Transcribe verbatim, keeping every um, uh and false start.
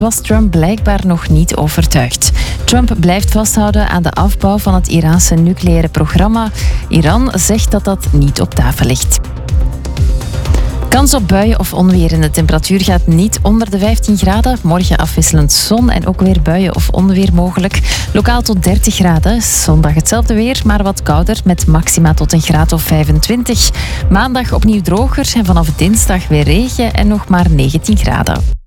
was Trump blijkbaar nog niet overtuigd. Trump blijft vasthouden aan de afbouw van het Iraanse nucleaire programma. Iran zegt dat dat niet op tafel ligt. Kans op buien of onweer en de temperatuur gaat niet onder de vijftien graden. Morgen afwisselend zon en ook weer buien of onweer mogelijk. Lokaal tot dertig graden. Zondag hetzelfde weer, maar wat kouder met maxima tot een graad of vijfentwintig. Maandag opnieuw droger en vanaf dinsdag weer regen en nog maar negentien graden.